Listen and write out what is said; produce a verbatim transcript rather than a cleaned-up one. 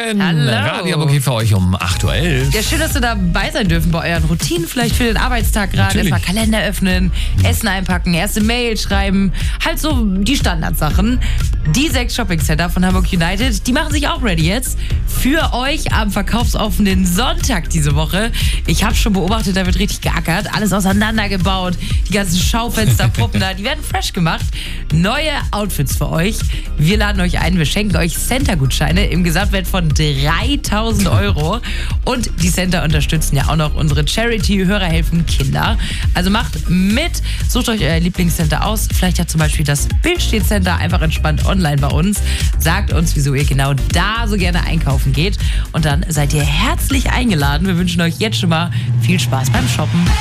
Morgen. Hallo. Radio Moki für euch um acht Uhr elf. Ja, schön, dass wir dabei sein dürfen bei euren Routinen, vielleicht für den Arbeitstag gerade. Natürlich. Erstmal Kalender öffnen, Essen einpacken, erste Mail schreiben. Halt so die Standardsachen. Die sechs Shopping-Center von Hamburg United, die machen sich auch ready jetzt für euch am verkaufsoffenen Sonntag diese Woche. Ich habe schon beobachtet, da wird richtig geackert. Alles auseinandergebaut. Die ganzen Schaufensterpuppen da, die werden fresh gemacht. Neue Outfits für euch. Wir laden euch ein, wir schenken euch Center-Gutscheine im Gesamtwert von dreitausend Euro. Und die Center unterstützen ja auch noch unsere Charity Hörer helfen Kinder. Also macht mit, sucht euch euer Lieblingscenter aus. Vielleicht hat zum Beispiel das Bildstedt-Center einfach entspannt online bei uns. Sagt uns, wieso ihr genau da so gerne einkaufen geht. Und dann seid ihr herzlich eingeladen. Wir wünschen euch jetzt schon mal viel Spaß beim Shoppen.